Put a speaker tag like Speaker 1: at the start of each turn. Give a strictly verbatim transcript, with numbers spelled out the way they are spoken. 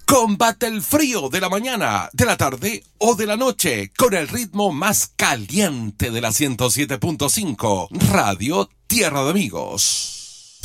Speaker 1: Combate el frío de la mañana, de la tarde o de la noche con el ritmo más caliente de la ciento siete punto cinco Radio Tierra de Amigos.